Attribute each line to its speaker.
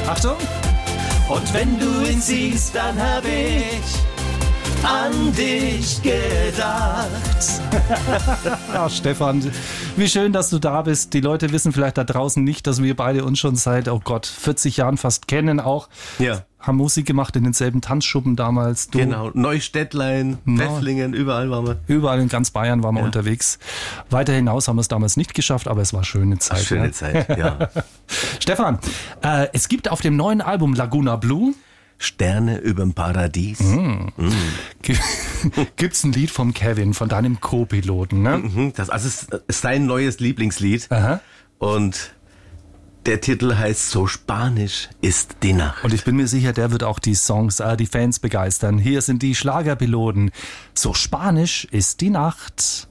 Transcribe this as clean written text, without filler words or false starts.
Speaker 1: Achtung! Und wenn du ihn siehst, dann hab ich an dich gedacht. Ach, Stefan, wie schön, dass du da bist. Die Leute wissen vielleicht da draußen nicht, dass wir beide uns schon seit, 40 Jahren fast kennen auch.
Speaker 2: Ja.
Speaker 1: Haben Musik gemacht in denselben Tanzschuppen damals.
Speaker 2: Genau, Neustädtlein, Pfäfflingen, überall waren wir.
Speaker 1: Überall in ganz Bayern waren wir unterwegs. Weiter hinaus haben wir es damals nicht geschafft, aber es war schöne Zeit.
Speaker 2: Schöne Zeit, ja.
Speaker 1: Stefan, es gibt auf dem neuen Album Laguna Blue
Speaker 2: Sterne überm Paradies.
Speaker 1: Gibt's ein Lied vom Kevin, von deinem Co-Piloten, ne?
Speaker 2: Das ist sein neues Lieblingslied.
Speaker 1: Aha.
Speaker 2: Und der Titel heißt So Spanisch ist die Nacht.
Speaker 1: Und ich bin mir sicher, der wird auch die Songs, die Fans begeistern. Hier sind die Schlagerpiloten. So Spanisch ist die Nacht.